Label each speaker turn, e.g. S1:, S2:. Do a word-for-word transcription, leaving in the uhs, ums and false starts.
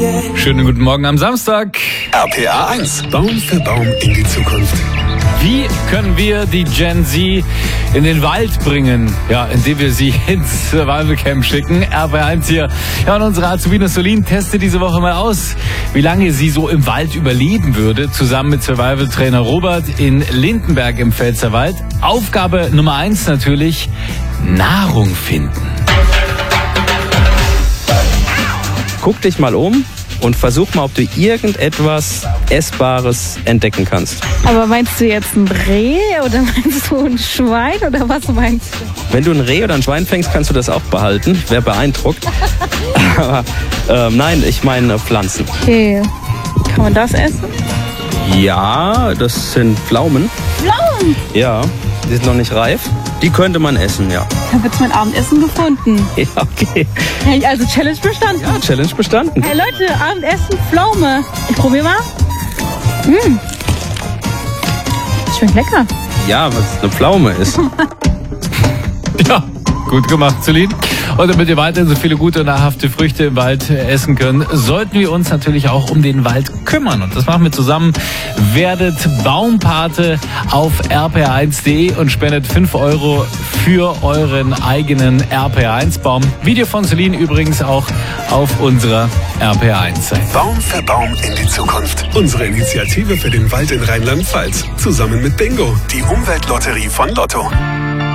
S1: Schönen guten Morgen am Samstag.
S2: R P A eins. Baum für Baum in die Zukunft.
S1: Wie können wir die Gen Z in den Wald bringen? Ja, indem wir sie ins Survival Camp schicken. R P A eins hier. Ja, und unsere Azubine Solin testet diese Woche mal aus, wie lange sie so im Wald überleben würde, zusammen mit Survival-Trainer Robert in Lindenberg im Pfälzerwald. Aufgabe Nummer eins natürlich, Nahrung finden.
S3: Guck dich mal um und versuch mal, ob du irgendetwas Essbares entdecken kannst.
S4: Aber meinst du jetzt ein Reh oder meinst du ein Schwein oder was meinst du?
S3: Wenn du ein Reh oder ein Schwein fängst, kannst du das auch behalten. Wer beeindruckt. Aber äh, nein, ich meine Pflanzen.
S4: Okay. Kann man das essen?
S3: Ja, das sind Pflaumen.
S4: Pflaumen?
S3: Ja, die sind noch nicht reif. Die könnte man essen, ja.
S4: Ich habe jetzt mein Abendessen gefunden.
S3: Ja, okay.
S4: Hey, also Challenge bestanden.
S3: Ja, Challenge bestanden.
S4: Hey Leute, Abendessen, Pflaume. Ich probiere mal. Mmh. Schmeckt lecker.
S3: Ja, was eine Pflaume ist.
S1: Ja, gut gemacht, Solin. Und damit wir weiterhin so viele gute und nahrhafte Früchte im Wald essen können, sollten wir uns natürlich auch um den Wald kümmern. Und das machen wir zusammen. Werdet Baumpate auf r p a eins punkt de und spendet fünf Euro für euren eigenen R P A eins Baum. Video von Solin übrigens auch auf unserer R P A eins Seite.
S2: Baum für Baum in die Zukunft. Unsere Initiative für den Wald in Rheinland-Pfalz. Zusammen mit Bingo, die Umweltlotterie von Lotto.